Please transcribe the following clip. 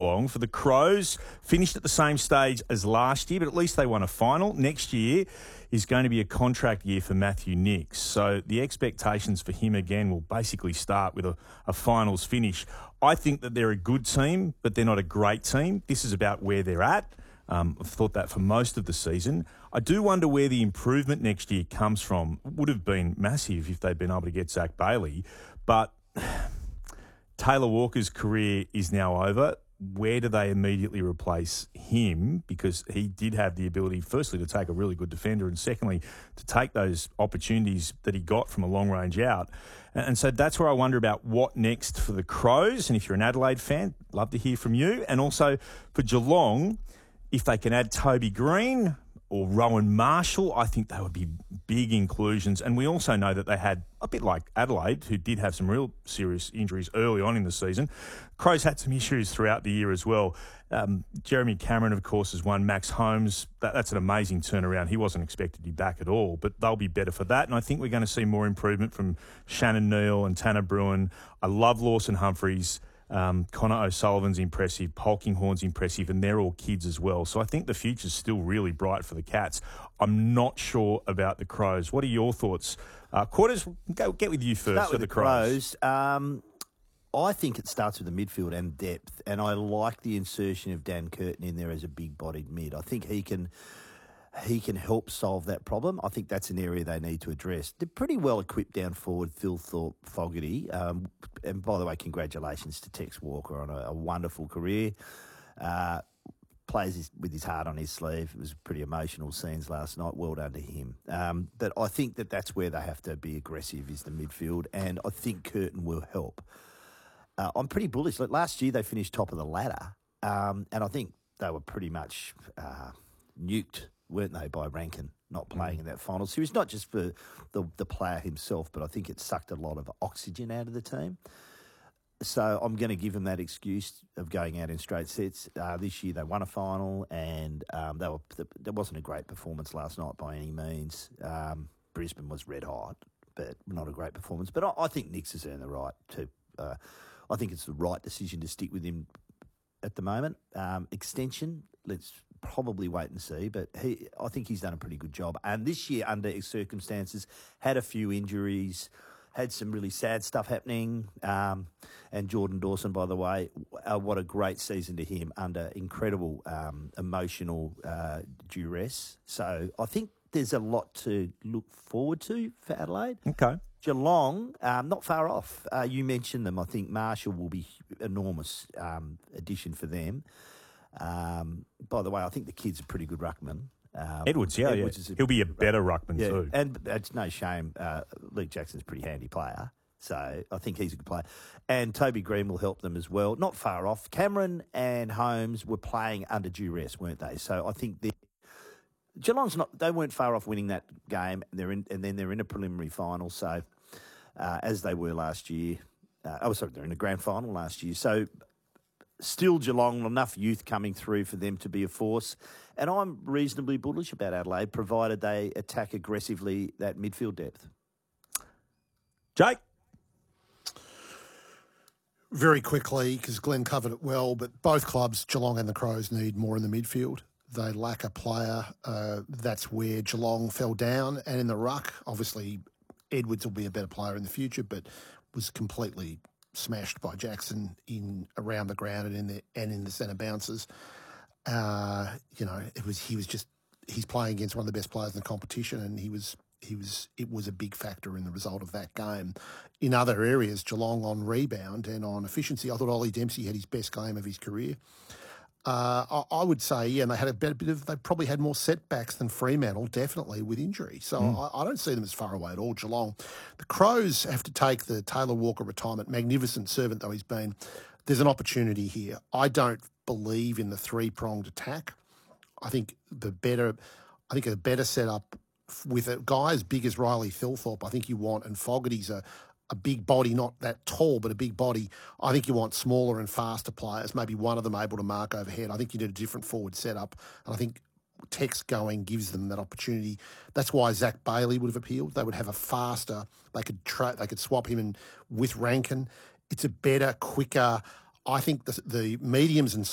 Geelong. For the Crows, finished at the same stage as last year, but at least they won a final. Next year is going to be a contract year for Matthew Nicks. So the expectations for him again will basically start with a finals finish. I think that they're a good team, but they're not a great team. This is about where they're at. I've thought that for most of the season. I do wonder where the improvement next year comes from. It would have been massive if they'd been able to get Zach Bailey. But Taylor Walker's career is now over. Where do they immediately replace him? Because he did have the ability, firstly, to take a really good defender, and secondly, to take those opportunities that he got from a long range out. And so that's where I wonder about what next for the Crows. And if you're an Adelaide fan, love to hear from you. And also for Geelong, if they can add Toby Green or Rowan Marshall, I think they would be big inclusions. And we also know that they had, a bit like Adelaide, who did have some real serious injuries early on in the season. Crows had some issues throughout the year as well. Jeremy Cameron, of course, has won. Max Holmes, that's an amazing turnaround. He wasn't expected to be back at all, but they'll be better for that. And I think we're going to see more improvement from Shannon Neal and Tanner Bruin. I love Lawson Humphreys. Connor O'Sullivan's impressive, Polkinghorn's impressive, and they're all kids as well. So I think the future's still really bright for the Cats. I'm not sure about the Crows. What are your thoughts? Quarters, get with you first. Start with the Crows. I think it starts with the midfield and depth, and I like the insertion of Dan Curtin in there as a big-bodied mid. I think he can help solve that problem. I think that's an area they need to address. They're pretty well equipped down forward, Phil Thorpe, Fogarty. And by the way, congratulations to Tex Walker on a wonderful career. Plays with his heart on his sleeve. It was pretty emotional scenes last night. Well done to him. But I think that's where they have to be aggressive, is the midfield, and I think Curtin will help. I'm pretty bullish. Like last year, they finished top of the ladder, and I think they were pretty much nuked, weren't they, by Rankin not playing in that final series? Not just for the player himself, but I think it sucked a lot of oxygen out of the team. So I'm going to give them that excuse of going out in straight sets. This year they won a final, and there wasn't a great performance last night by any means. Brisbane was red hot, but not a great performance. But I think Nicks has earned the right to. I think it's the right decision to stick with him at the moment. Extension, let's probably wait and see, but I think he's done a pretty good job. And this year, under his circumstances, had a few injuries, had some really sad stuff happening. And Jordan Dawson, by the way, what a great season to him under incredible emotional duress. So I think there's a lot to look forward to for Adelaide. Okay. Geelong, not far off. You mentioned them. I think Marshall will be enormous addition for them. By the way, I think the kid's a pretty good ruckman. Edwards, he'll be a better ruckman too. And it's no shame. Luke Jackson's a pretty handy player, so I think he's a good player. And Toby Green will help them as well. Not far off. Cameron and Holmes were playing under duress, weren't they? So I think Geelong's they weren't far off winning that game, and then they're in a preliminary final. So as they were last year. They're in a grand final last year. So still Geelong, enough youth coming through for them to be a force. And I'm reasonably bullish about Adelaide, provided they attack aggressively that midfield depth. Jake? Very quickly, because Glenn covered it well, but both clubs, Geelong and the Crows, need more in the midfield. They lack a player. That's where Geelong fell down. And in the ruck, obviously, Edwards will be a better player in the future, but was completely smashed by Jackson around the ground and in the centre bounces. He's playing against one of the best players in the competition, and it was a big factor in the result of that game. In other areas, Geelong on rebound and on efficiency, I thought Ollie Dempsey had his best game of his career. I would say, and they had they probably had more setbacks than Fremantle, definitely, with injury. So I don't see them as far away at all, Geelong. The Crows have to take the Taylor Walker retirement, magnificent servant though he's been. There's an opportunity here. I don't believe in the three-pronged attack. I think a better setup with a guy as big as Riley Thilthorpe, I think you want, and Fogarty's a big body, not that tall, but a big body. I think you want smaller and faster players, maybe one of them able to mark overhead. I think you need a different forward setup, and I think Tex going gives them that opportunity. That's why Zach Bailey would have appealed. They would have a faster, they could swap him in with Rankin. It's a better, quicker. I think the mediums and